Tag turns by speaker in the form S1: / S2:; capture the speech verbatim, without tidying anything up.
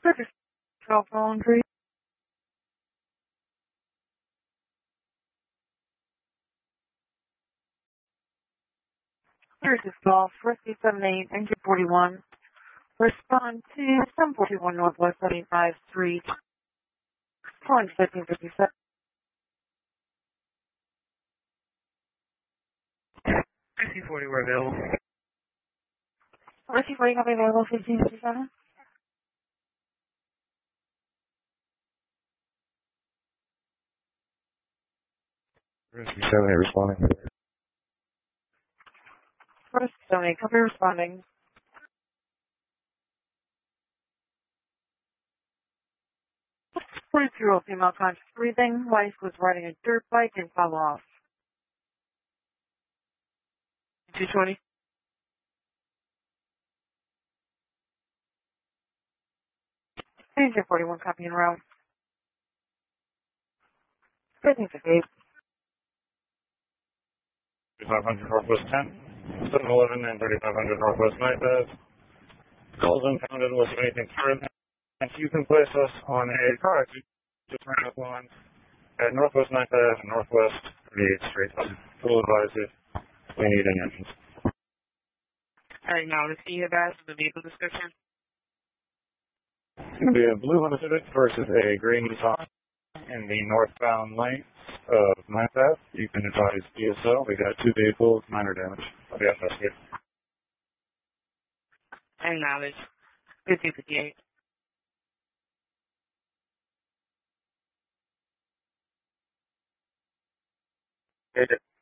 S1: British Golf Laundry. British Golf, Rescue seven eight, engine forty-one. Respond to seven forty-one Northwest seventy-five Street, point fifteen fifty-seven.
S2: Rescue forty, we're available.
S1: Rescue forty, copy available, fifteen fifty-seven.
S2: Rescue seven eight responding.
S1: Rescue seven eight, copy responding. forty-two-year-old female conscious breathing. Wife was riding a dirt bike and fell off. two twenty. Engine forty-one, copy en route. fifteen fifty-eight.
S2: thirty-five hundred Northwest ten, seven eleven and thirty-five hundred Northwest ninth Ave. Calls impounded with anything further. And you can place us on a car accident just ran up on at Northwest ninth Ave and Northwest thirty-eighth Street. We'll advise if we need any engines.
S1: Alright, now let's see about the vehicle description.
S2: It's going to be a blue Honda Civic versus a gray Nissan in the northbound lanes of ninth Ave. You can advise D S O. We got two vehicles, minor damage. I'll be investigated.
S1: And now it's fifteen fifty-eight.
S2: Okay.